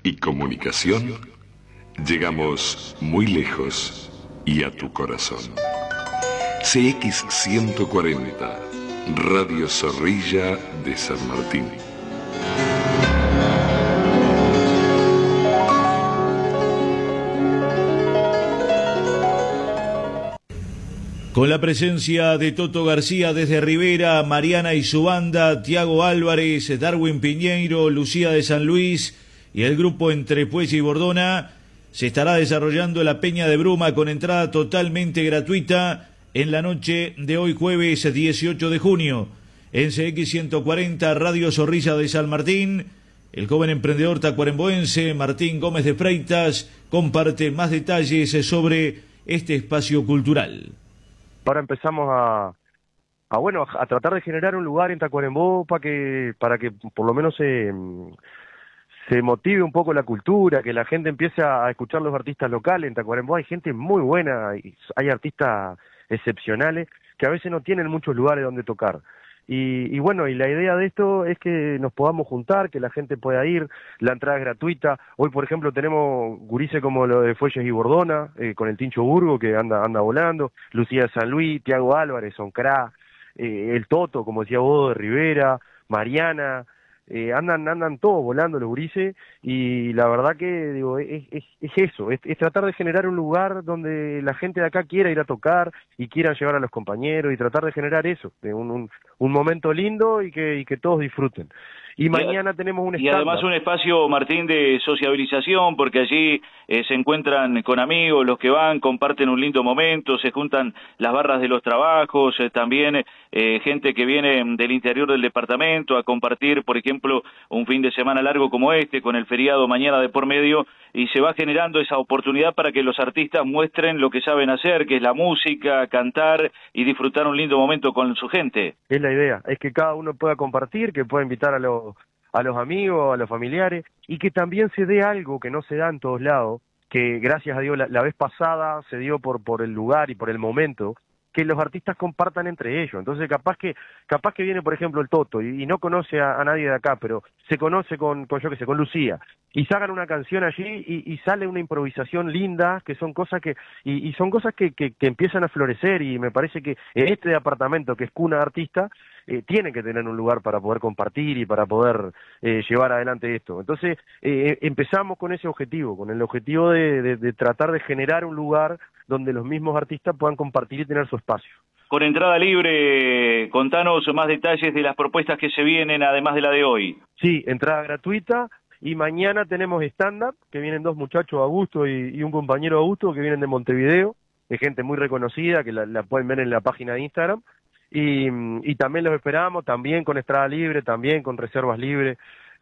y comunicación, llegamos muy lejos y a tu corazón. CX140, Radio Zorrilla de San Martín. Con la presencia de Toto García desde Rivera, Mariana y su banda, Tiago Álvarez, Darwin Piñeiro, Lucía de San Luis y el grupo Entre Puez y Bordona, se estará desarrollando la Peña de Bruma con entrada totalmente gratuita en la noche de hoy jueves 18 de junio. En CX140, Radio Zorrilla de San Martín, el joven emprendedor tacuarembóense Martín Gómez de Freitas comparte más detalles sobre este espacio cultural. Ahora empezamos a tratar de generar un lugar en Tacuarembó para que por lo menos se motive un poco la cultura, que la gente empiece a escuchar los artistas locales. En Tacuarembó hay gente muy buena, hay artistas excepcionales que a veces no tienen muchos lugares donde tocar. Y la idea de esto es que nos podamos juntar, que la gente pueda ir, la entrada es gratuita. Hoy, por ejemplo, tenemos gurises como lo de Fuelles y Bordona, con el Tincho Burgo, que anda volando, Lucía de San Luis, Tiago Álvarez, Soncrá, el Toto, como decía vos, de Rivera, Mariana, andan todos volando los gurises, y la verdad que digo es eso, es tratar de generar un lugar donde la gente de acá quiera ir a tocar y quieran llevar a los compañeros y tratar de generar eso, de un momento lindo y que todos disfruten. Y mañana tenemos un stand-up. Y además un espacio, Martín, de sociabilización, porque allí se encuentran con amigos, los que van, comparten un lindo momento, se juntan las barras de los trabajos, también gente que viene del interior del departamento a compartir, por ejemplo, un fin de semana largo como este, con el feriado mañana de por medio, y se va generando esa oportunidad para que los artistas muestren lo que saben hacer, que es la música, cantar y disfrutar un lindo momento con su gente. Es la idea, es que cada uno pueda compartir, que pueda invitar a los amigos, a los familiares, y que también se dé algo que no se da en todos lados, que gracias a Dios la vez pasada se dio por el lugar y por el momento, que los artistas compartan entre ellos. Entonces capaz que viene, por ejemplo, el Toto y no conoce a nadie de acá, pero se conoce con Lucía, y sacan una canción allí y sale una improvisación linda, que son cosas que son cosas que empiezan a florecer, y me parece que en este departamento, que es cuna de artistas, tiene que tener un lugar para poder compartir y para poder llevar adelante esto. Entonces empezamos con ese objetivo, con el objetivo de tratar de generar un lugar donde los mismos artistas puedan compartir y tener su espacio. Con entrada libre, contanos más detalles de las propuestas que se vienen, además de la de hoy. Sí, entrada gratuita, y mañana tenemos stand-up, que vienen dos muchachos, Augusto y un compañero Augusto, que vienen de Montevideo, de gente muy reconocida, que la pueden ver en la página de Instagram, y también los esperamos, también con entrada libre, también con reservas libres,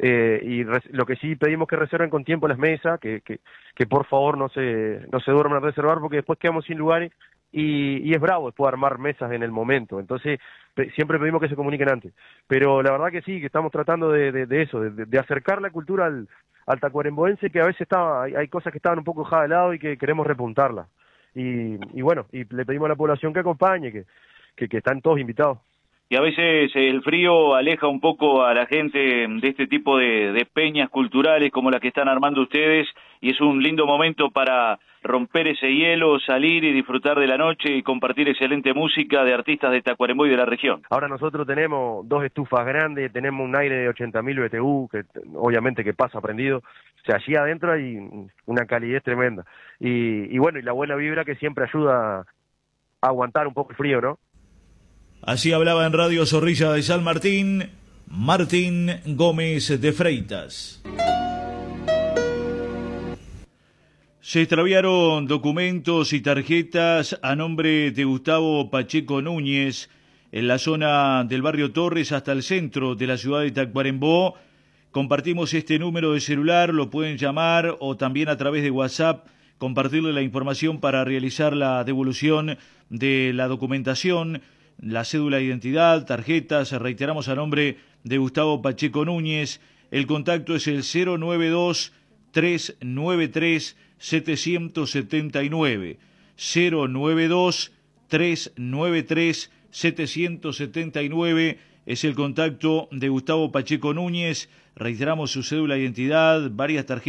lo que sí pedimos que reserven con tiempo las mesas, que por favor no se duerman a reservar, porque después quedamos sin lugares, y es bravo después armar mesas en el momento. Entonces siempre pedimos que se comuniquen antes, pero la verdad que sí, que estamos tratando de eso, de acercar la cultura al tacuarembóense, que a veces hay cosas que estaban un poco dejadas de lado y que queremos repuntarlas, y le pedimos a la población que acompañe, que están todos invitados. Y a veces el frío aleja un poco a la gente de este tipo de peñas culturales como la que están armando ustedes, y es un lindo momento para romper ese hielo, salir y disfrutar de la noche y compartir excelente música de artistas de Tacuarembó y de la región. Ahora nosotros tenemos 2 estufas grandes, tenemos un aire de 80.000 BTU, que obviamente que pasa prendido, o sea, allí adentro hay una calidez tremenda, y la buena vibra que siempre ayuda a aguantar un poco el frío, ¿no? Así hablaba en Radio Zorrilla de San Martín, Martín Gómez de Freitas. Se extraviaron documentos y tarjetas a nombre de Gustavo Pacheco Núñez en la zona del barrio Torres hasta el centro de la ciudad de Tacuarembó. Compartimos este número de celular, lo pueden llamar o también a través de WhatsApp, compartirle la información para realizar la devolución de la documentación, la cédula de identidad, tarjetas. Reiteramos a nombre de Gustavo Pacheco Núñez. El contacto es el 092-393-779. 092-393-779 es el contacto de Gustavo Pacheco Núñez. Reiteramos su cédula de identidad, varias tarjetas.